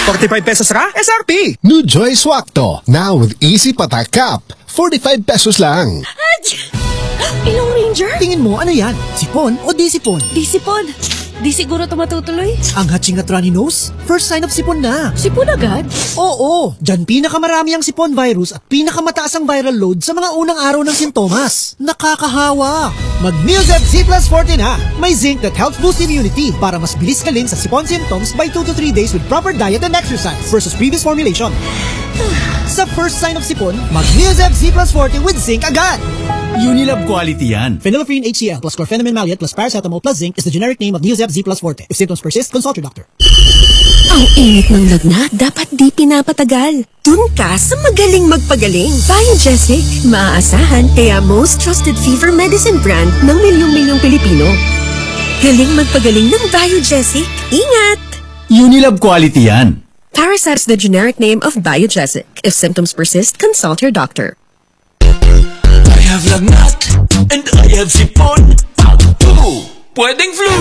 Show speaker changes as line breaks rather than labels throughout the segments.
45 pesos ra? SRP!
New Joy Swakto, now with easy patak cap. 45 pesos lang.
Ilong Ranger?
Tingin mo, ano yan? Sipon o di sipon?
Di sipon. Di siguro ito matutuloy.
Ang hatching at runny nose? First sign of sipon na.
Sipon agad?
Oo, dyan pinakamarami ang sipon virus at pinakamataas ang viral load sa mga unang araw ng sintomas. Nakakahawa! Mag-Neosep Z Plus Forte na! May zinc that helps boost immunity para mas bilis galing sa sipon symptoms by 2 to 3 days with proper diet and exercise versus previous formulation. Sa first sign of sipon, mag-Neosep Z Plus Forte with zinc agad!
Unilab quality yan.
Phenylephrine HCl plus chlorpheniramine maleate plus paracetamol plus zinc is the generic name of Neosep Z Plus Forte. If symptoms persist, consult your doctor.
Ang init ng lagnat, dapat di pinapatagal. Dun ka sa magaling magpagaling. Biogesic, maaasahan kaya most trusted fever medicine brand ng milyong-milyong Pilipino. Galing magpagaling ng Biogesic. Ingat!
Unilab quality yan.
Parasat is the generic name of Biogesic. If symptoms persist, consult your doctor.
I have lagnat and I have sipon. Pag-flu! Pwedeng flu!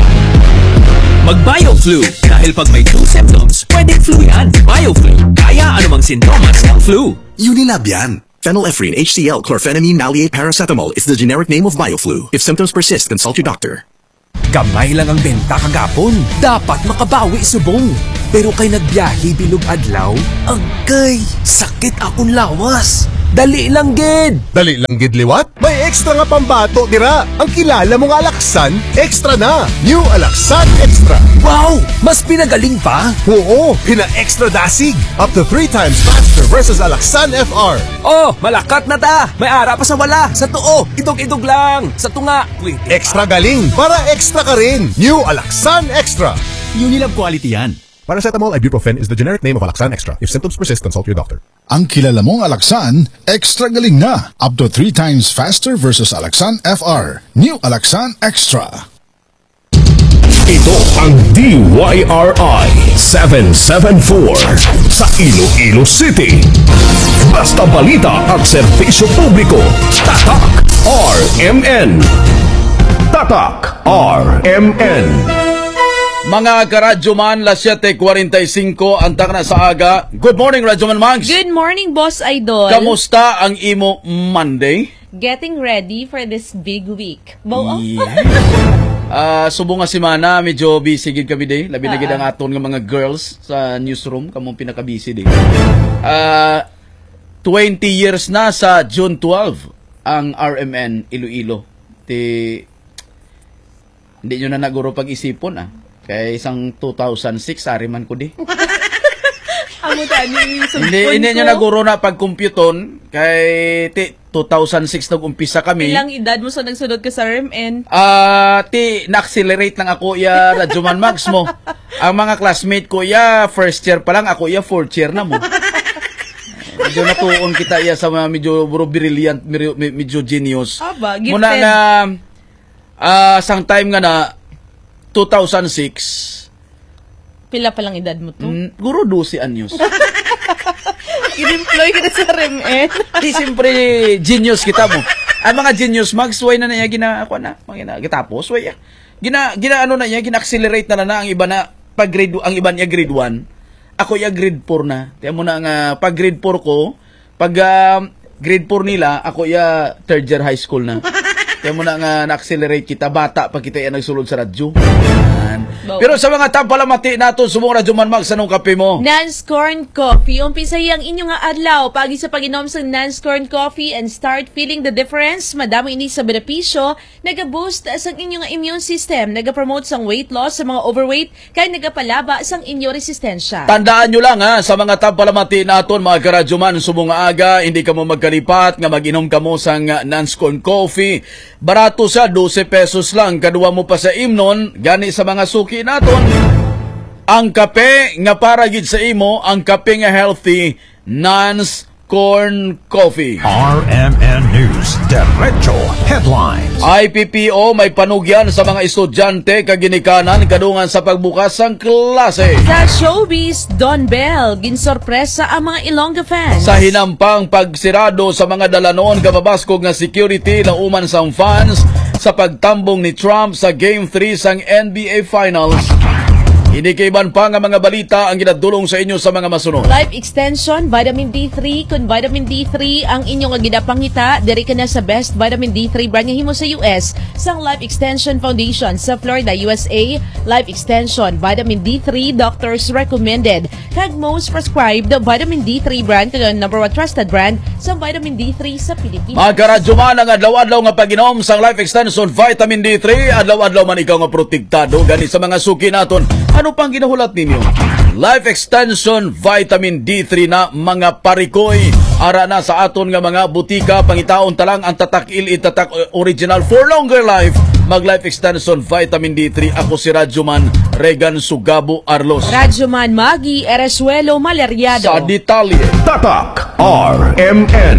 Mag-BioFlu. Dahil pag may 2 symptoms, pwedeng flu yan. BioFlu. Kaya anumang sintomas ng flu.
Unilab yan. Phenylephrine HCl chlorphenamine maleate paracetamol is the generic name of BioFlu. If symptoms persist, consult your doctor.
Gamay lang ang benta kagapon. Dapat makabawi subong. Pero kay nagbiyahe bilog adlaw, agay, sakit akong lawas. Dali lang gid.
Dali lang gid liwat? May extra nga pambato dira. Ang kilala mong Alaxan, extra na. New Alaxan Extra.
Wow! Mas pinagaling pa?
Oo, pina-extra dasig. Up to 3 times faster versus Alaxan FR.
Oh, malakat na ta. May ara pa sa wala. Sa tuo, idog-idog lang. Sa tunga, wait.
Extra galing para extra ka rin. New Alaxan Extra.
Unilab quality yan.
Paracetamol ibuprofen is the generic name of Alaxan Extra. If symptoms persist, consult your doctor.
Ang kilala mong Alaxan, extra galing na. Up to 3 times faster versus Alaxan FR. New Alaxan Extra.
Ito ang DYRI 774 sa Iloilo City. Basta balita at serbisyo publiko. Tatak RMN. Tatak RMN.
Mga karadyo man, las 7:45 ang na sa aga. Good morning, Radyo Man Mags.
Good morning, Boss Idol.
Kamusta ang imo Monday?
Getting ready for this big week.
Subo nga simana, medyo busy gid kami day. Labi na gid ang aton nga mga girls sa newsroom, kamong pinaka-busy day. 20 years na sa June 12 ang RMN Iloilo. Hindi nyo na naguro pag-isipon Kaya isang 2006, ariman ko di. Hindi nyo naguro na pag-computon. Kay 2006 nag-umpisa kami.
Ilang edad mo sa nagsunod ka sa RMN?
Na-accelerate lang ako Radyo Man Mags mo. Ang mga classmate ko first year pa lang, ako fourth year na mo. Medyo natuon kita sa mga medyo brilliant, medyo genius.
Gifted.
Muna nga, sang time nga na, 2006.
Pila pa lang edad mo to?
Guro 12 anyos.
In-employ kita sa RMN.
Di siyempre, genius kita mo. Ang mga genius, mag-sway na niya, gitapos, way gina-accelerate na ang iba na, ang iba niya grade 1, ako grade 4 na. Tiyan mo na nga, pag grade 4 ko, pag grade 4 nila, ako third year high school na. Kaya mo na nga na-accelerate kita, bata pa kita nagsulod sa radyo. Pero sa mga tampalamati nato, sumong Radyo Man Mags, anong kape mo?
Nance Corn Coffee. Umpisay ang inyong adlaw. Pagi sa pag-inom sa Nance Corn Coffee and start feeling the difference. Madami ini sa benepisyo. Nag-boost sa inyong immune system. Nag-promote sang weight loss sa mga overweight. Kaya nagapalaba sang inyong resistensya.
Tandaan nyo lang sa mga tampalamati naton, mga karadyo man, sumong aga, hindi ka mo magkalipat, nga mag-inom ka mo sang Nance Corn Coffee. Barato siya, 12 pesos lang. Kadua mo pa sa imnon, gani sa mga suki naton. Ang kape nga para gid sa imo, ang kape nga healthy, Nance Corn Coffee.
RMN News Derecho Headlines.
IPPO may panugyan sa mga estudyante kaginikanan kadungan sa pagbukas ng klase.
Sa showbiz, Don Bell ginsorpresa ang mga Ilongga fans.
Sa hinampang pagsirado sa mga dalanon kababaskog nga security na uman sang fans sa pagtambong ni Trump sa Game 3 sang NBA Finals. Hindi kaiban pa nga mga balita ang ginadulong sa inyo sa mga masunod.
Life Extension, Vitamin D3. Kung Vitamin D3 ang inyong ginapangita, diri ka na sa best Vitamin D3 brand nga himo sa US, sang Life Extension Foundation sa Florida, USA. Life Extension, Vitamin D3, doctors recommended. Kag most prescribed Vitamin D3 brand, kag number 1 trusted brand sa Vitamin D3 sa Pilipinas.
Mga karadyoman, ang adlaw-adlaw nga pag-inom sang Life Extension Vitamin D3, adlaw-adlaw man ikaw nga protektado gani sa mga suki naton. Ano pang ginahulat ninyo? Life Extension Vitamin D3 na mga parikoy. Ara na sa aton nga mga butika, pangitaon talang ang tatak-il itatak original for longer life. Mag Life Extension Vitamin D3. Ako si Radyoman Regan Sugabo Arlos.
Radyoman Magi Eresuelo Malariado.
Sa detalye.
Tatak RMN.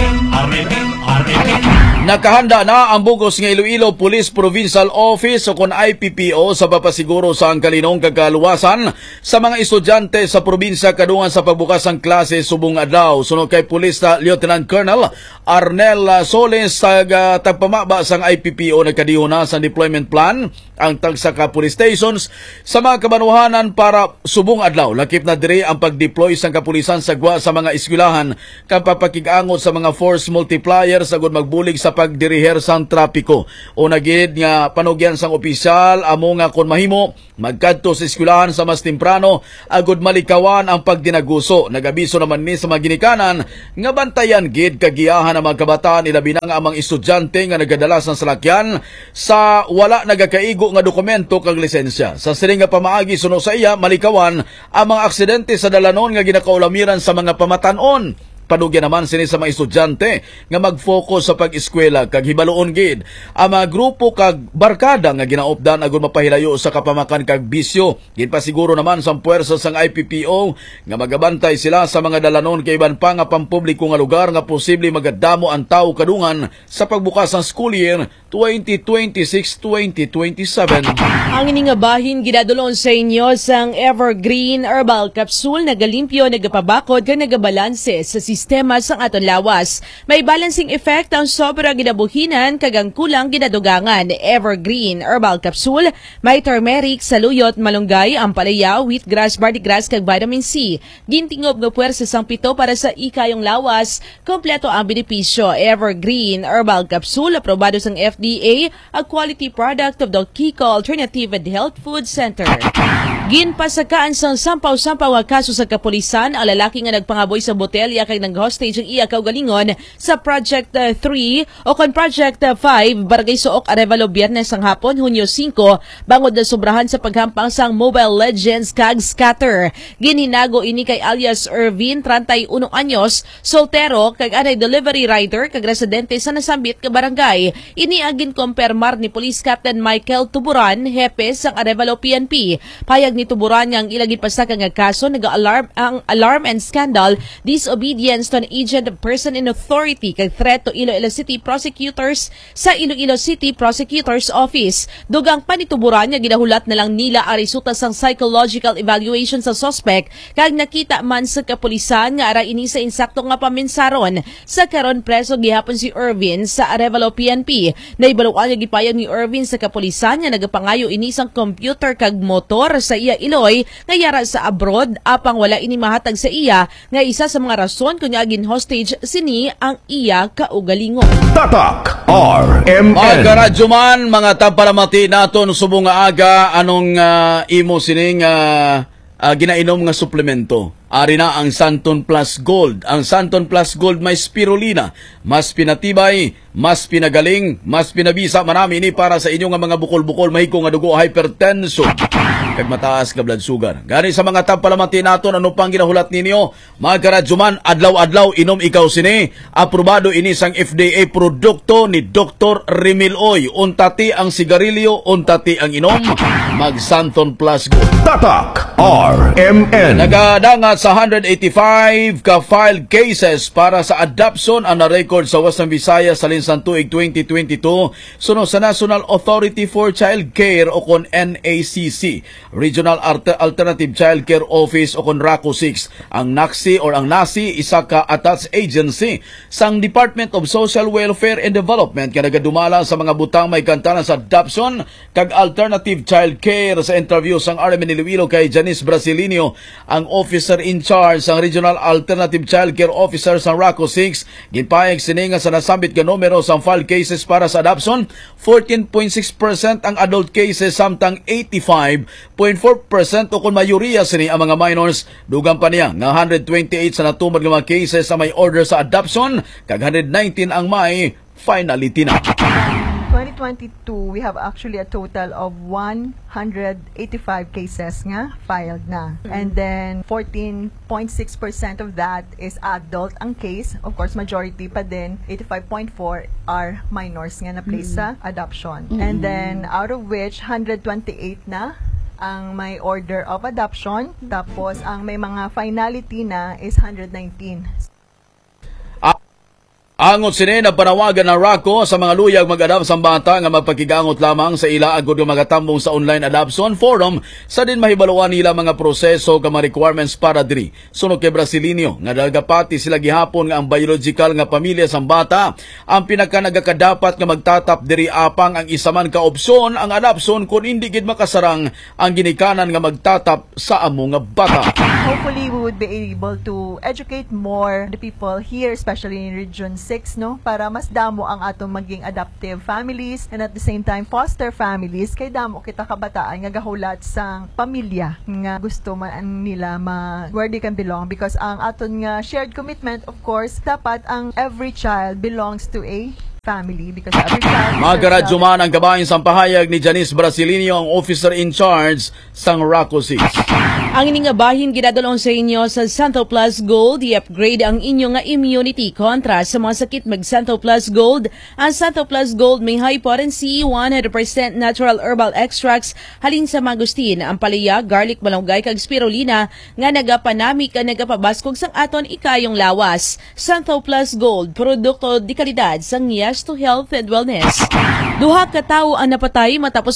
Nakahanda na ang bugos nga Iloilo Police Provincial Office o kon IPPO sa papasiguro sa ang kalinong kagaluwasan sa mga estudyante sa probinsya kadungan sa pagbukas ng klase subong adlaw. Sunod kay Police Lieutenant Colonel Arnel Soles sa tagpamaba sang IPPO nagkadiho na sa deployment plan ang tagsa ka police stations sa mga kabanuhanan para subong adlaw. Lakip na dire ang pag-deploy sang kapulisan sagwa sa mga eskwelahan kapapakig-angot sa mga force multiplier sagud magbulig sa pagdiriher sang trapiko. O nagid nga panugyan sang opisyal amo nga kon mahimo magkadto sa eskwelahan sa mas temprano agud malikawan ang pagdinaguso. Nagabiso naman ni sa mga ginikanan nga bantayan gid kagiyahan ang mga kabataan ilabi na nga amang estudyante nga nagadala sang salakyan sa wala nagakaigo nga dokumento kag lisensya. Sa siling nga pamaagi suno sa iya malikawan ang mga aksidente sa dalanon nga ginakaulamiran sa mga pamatanon. Panugyan naman sini sa mga estudyante nga mag-focus sa pag-eskwela kag hibaloon gid ang mga grupo kag barkada nga ginaopdan agon mapahilayo sa kapamakan kag bisyo. Ginpasiguro naman sa puwersa sang IPPO nga magabantay sila sa mga dalanon kay iban pa nga pampubliko nga lugar nga posible magadamo ang tawo kadungan sa pagbukas ng school year 2026-2027.
Ang ini nga bahin ginadulon sa inyo sang Evergreen Herbal Capsule nagalimpyo, nagapabakod kag nagabalanse sa sistema sang aton lawas. May balancing effect ang sobra ginabuhinan kag ang kulang ginadugangan. Evergreen Herbal Capsule may turmeric, saluyot, malunggay, ampalaya, wheatgrass, barleygrass kag vitamin C. Gintingob nga puwersa sang pito para sa ikayong lawas. Kompleto ang benepisyo. Evergreen Herbal Capsule aprobado sang FDA, a quality product of the Kiko Alternative and Health Food Center. Ginpasakaan sang sampaw-sampaw nga kaso sa kapulisan ang lalaki nga nagpangaboy sa botelya kay nag-hostage ang iya kaugalingon sa Project 3 o kon Project 5 Barangay Sook, Arevalo, Biyernes ang hapon, Hunyo 5, bangod na sobrahan sa paghampang sang Mobile Legends kag scatter. Ginhinago ini kay alias Irvin, 31 anyos, soltero kag anay delivery rider kag residente sa nasambit ka barangay. Ini ang ginkompermar ni Police Captain Michael Tuburan, hepe sang Arevalo PNP. Payag ni Tuburan nga ang ilagit pasaka nga kaso nag-alarm ang alarm and scandal, disobedience to an agent of person in authority kag threat to Iloilo City prosecutors sa Iloilo City Prosecutor's Office. Dugang pa ni Tuburan nga ginahulat na lang nila ang resulta sang psychological evaluation sa suspect kag nakita man sa kapulisan nga ara ini sa insakto nga paminsaron. Sa karon preso gihapon si Irvin sa Arevalo PNP. Naibaluan nga gipayag ni Irvin sa kapulisan nga nagapangayo ini sang computer kag motor sa iya Iloy nga yara sa abroad apang wala ini mahatag sa iya nga isa sa mga rason kung agin hostage sini ang iya kaugalingon.
Tatak RMN.
Mga karadyoman, mga tampalamati naton subong nga aga anong imo sining ginainom nga suplemento. Ari na ang Santon Plus Gold. Ang Santon Plus Gold may spirulina, mas pinatibay, mas pinagaling, mas pinabisa. Marami ini para sa inyo nga mga bukol-bukol, mahiko nga dugo, hypertension, kag mataas ka blood sugar. Gani sa mga tampalamati naton, ano pang ginahulat ninyo? Mga karadyoman, adlaw-adlaw inom ikaw sini. Aprobado ini sang FDA produkto ni Dr. Remil Oy. Untati ang sigarilyo, untati ang inom. Mag Santon Plus Gold.
Tatak RMN.
Nagadangat sa 185 ka-filed cases para sa adoption ang na-record sa Western Visayas sa linsang tuig 2022 sunod sa National Authority for Child Care o kon NACC. Regional Alternative Child Care Office o kon RACO 6. Ang NACSI or ang NACI isa ka attached agency sang Department of Social Welfare and Development nga nagadumala sa mga butang may kantanan sa adoption kag alternative child care. Sa interview sang RMN Iloilo kay Janice Brasilinio, ang officer in charge sang Regional Alternative Child Care Officer sang RACO 6, ginpayag sini nga sa nasambit nga numero sang file cases para sa adoption, 14.6% ang adult cases samtang 85.4% o kung mayoriya sini ang mga minors. Dugang pa niya nga 128 sa natumad nga mga cases sa may order sa adoption kag 119 ang may finality na.
2022, we have actually a total of 185 cases nga filed na. And then 14.6% of that is adult ang case. Of course, majority pa din, 85.4 are minors nga na place sa adoption. And then out of which 128 na ang may order of adoption. Tapos ang may mga finality na is 119.
Angot sini na panawagan ng RACO sa mga luyag mag-adapt sa bata nga magpakigangot lamang sa ila agud nga magatambong sa online adoption forum sa din mahibaluan nila mga proseso ka mga requirements para diri. Suno kay Brasilinio nga dagapati sila gihapon nga ang biological nga pamilya sa bata ang pinaka nagakadapat nga magtatap diri apang ang isa man ka opsyon ang adoption kung hindi gid makasarang ang ginikanan nga magtatap sa amo nga bata.
Hopefully we would be able to educate more the people here, especially in Region 6, no, para mas damo ang atong maging adoptive families and at the same time foster families kay damo kita kabataan nga gahulat sang pamilya nga gusto man nila where they can belong, because ang aton nga shared commitment, of course, dapat ang every child belongs to a family, because every child
Magaradyo man ang kabahin sa pahayag ni Janice Brasilinio, ang officer in charge sang RACO 6.
Ang ining nga bahin ginadulong sa inyo sa Santo Plus Gold. I-upgrade ang inyo nga immunity kontra sa mga sakit mag Santo Plus Gold. Ang Santo Plus Gold may high potency, 100% natural herbal extracts halin sa mangustin, ampalaya, garlic, malunggay kag spirulina nga nagapanamik ka nagapabaskog sang aton ikayong lawas. Santo Plus Gold, produkto di kalidad sang Yes to Health and Wellness. Duha ka tawo ang napatay matapos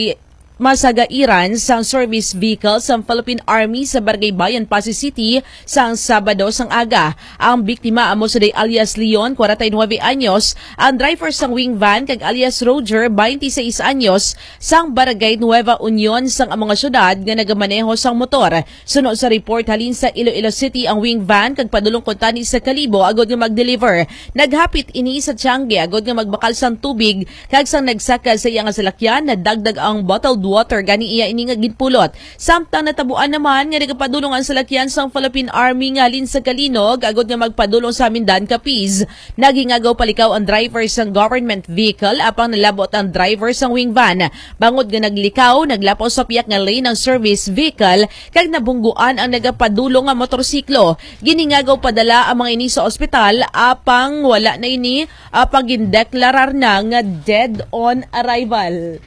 masagairan sang service vehicle sa Philippine Army sa Barangay Bayan, Pasig City sang Sabado sang aga. Ang biktima amo si alias Leon, 49 anyos, ang driver sang wing van kag alias Roger, 26 anyos, sang Barangay Nueva Union sang mga syudad nga nagamaneho sang motor. Suno sa report halin sa Iloilo City ang wing van kag padulong kuntani sa Kalibo agod nga mag-deliver. Naghapit ini sa Tiangge agod nga magbakal sang tubig kag sang nagsaka sa iyang salakyan na dagdag ang bottled water gani iya ini nga ginpulot. Samtang natabuan naman nga nagapadulong ang salakyan sang Philippine Army nga halin sa Kalinog agod nga magpadulong sa Mindan, Capiz. Nagingagaw palikaw ang driver sang government vehicle apang nalabot ang driver sang wing van. Bangod nga naglikaw, naglapaw sa piyak nga lane ng service vehicle kag nabungguan ang nagapadulong nga motorsiklo. Giningagaw padala ang mga ini sa ospital apang wala na ini apang gindeklarar na nga dead on arrival.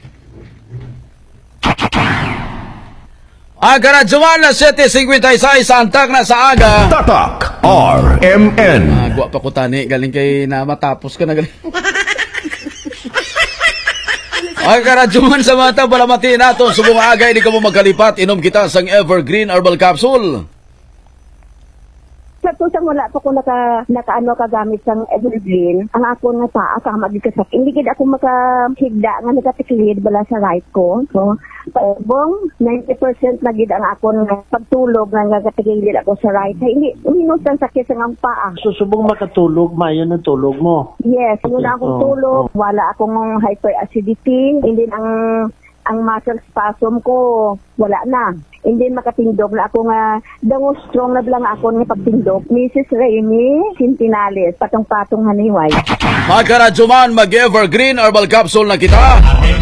Aga na Juman na 7:56 antak na sa aga.
Tatak RMN.
Gwa pa ko tani galing kay na matapos ka na galing. Aga na Juman sa mata balamati nato subong aga hindi ka mo magkalipat inom kita sang Evergreen Herbal Capsule.
Sa tusang wala pa ko nakaano kagamit sang Evergreen, ang ako nga taas ang magikasak. Hindi gid ako makahigda nga nagatiklid bala sa right ko. So, paubong 90% na gid ang ako nga pagtulog nga nagatiklid ako sa right. Hindi minus ang sakit sa ang paa.
Susubong makatulog, mayon ang tulog mo.
Yes, wala akong tulog, wala akong hyperacidity, hindi ang muscle spasm ko wala na. Hindi makatindog na ako nga dango strong na lang ako nga pagtindog. Mrs. Rainy Sintinales, patong-patong haniway.
Magkaradyoman, mag-Evergreen Herbal Capsule na kita.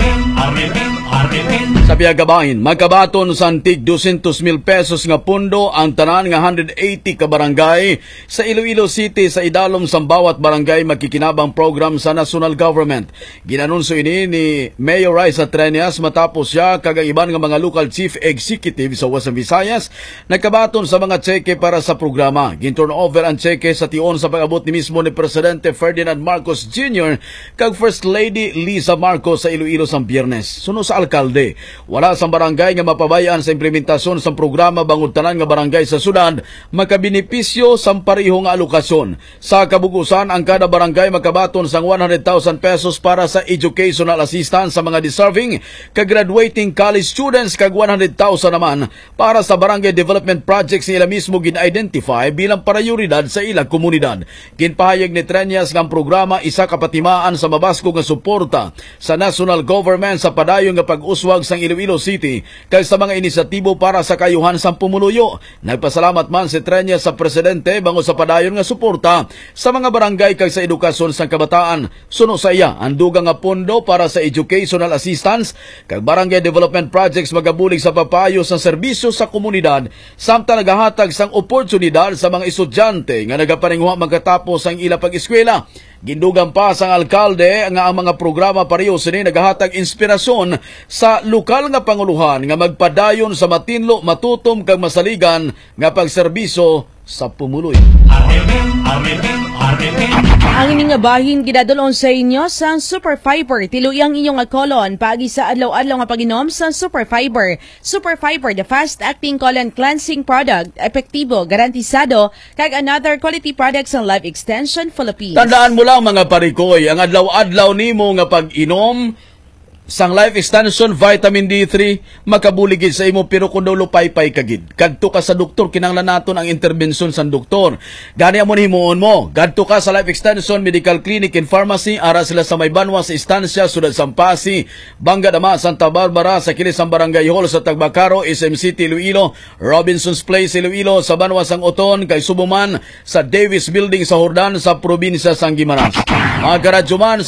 Sa piyagabahin, magkabaton sa antig 200,000 pesos nga pundo ang tanan nga 180 ka barangay sa Iloilo City sa idalom sa bawat barangay makikinabang program sa national government. Ginanunso ini ni Mayor Raisa Trenias matapos siya kag iban nga mga local chief executive sa Western Visayas nagkabaton sa mga tseke para sa programa. Ginturn over ang tseke sa tion sa pag-abot ni mismo ni Presidente Ferdinand Marcos Jr. kag First Lady Liza Marcos sa Iloilo sa Biyernes. Suno sa alkalde. Wala sa barangay nga mapabayaan sa implementasyon sa programa bangod tanan nga barangay sa syudad makabenepisyo sa pareho nga alokasyon. Sa kabugusan, ang kada barangay makabaton sang 100,000 pesos para sa educational assistance sa mga deserving ka-graduating college students kag 100,000 naman para sa barangay development projects nila mismo gin-identify bilang prioridad sa ilang komunidad. Ginpahayag ni Treñas nga ang programa isa kapatimaan sa mabasko nga suporta sa national government sa padayon nga pag-uswag sang Iloilo City kay sa mga inisyatibo para sa kayuhan sa pumuluyo. Nagpasalamat man si Treñas sa presidente bango sa padayon nga suporta sa mga barangay kay sa edukasyon sang kabataan. Suno sa iya ang dugang nga pondo para sa educational assistance kag barangay development projects magabulig sa papayo sa serbisyo sa komunidad samtang nagahatag sang oportunidad sa mga estudyante nga nagaparingwa magkatapos ang ila pag-eskwela. Gindugang pa sang alkalde nga ang mga programa pareho sini nagahatag inspirasyon sa lokal nga panguluhan nga magpadayon sa matinlo, matutom kag masaligan nga pagserbisyo sa pumuloy.
Ang ining nga bahin gidadulon sa inyo sa Super Fiber. Tiluyang inyong kolon paagi sa adlaw-adlaw nga pag-inom sa Super Fiber. Super Fiber, the fast-acting colon cleansing product, epektibo, garantisado, kag another quality products ng Life Extension Philippines.
Tandaan mo lang mga parikoy, ang adlaw-adlaw nimo nga pag-inom sang Life Extension Vitamin D3 makabuligid sa imo pero kung daw lupay-pay kagid. Kadto ka sa doktor kinahanglan naton ang interbensyon sa doktor. Gani amon himuon mo. Kadto ka sa Life Extension Medical Clinic and Pharmacy ara sila sa may banwa sa istansya sudad Sampasi, Banga Dama, Santa Barbara sa kilis ang Barangay Hall sa Tagbacaro, SM City Iloilo, Robinson's Place Iloilo sa banwa sang Oton kay Subuman sa Davis Building sa Hordan sa probinsya sang Guimaras. Mga karadyoman